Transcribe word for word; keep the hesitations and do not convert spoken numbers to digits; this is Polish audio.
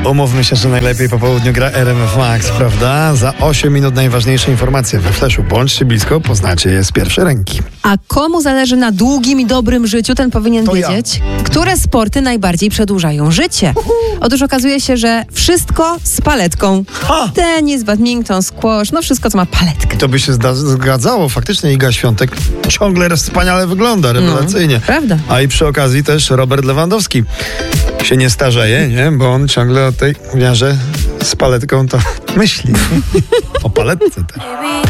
Umówmy się, że najlepiej po południu gra R M F Max, prawda? Za osiem minut najważniejsze informacje we Flashu. Bądźcie blisko, poznacie je z pierwszej ręki. A komu zależy na długim i dobrym życiu, ten powinien To ja. wiedzieć, które sporty najbardziej przedłużają życie. Otóż okazuje się, że wszystko z paletką. Ha! Tenis, badminton, squash, no wszystko, co ma paletkę. To by się zda- zgadzało. Faktycznie Iga Świątek ciągle wspaniale wygląda, rewelacyjnie. Prawda. A i przy okazji też Robert Lewandowski się nie starzeje, nie? Bo on ciągle o tej miarze z paletką to myśli. O paletce też.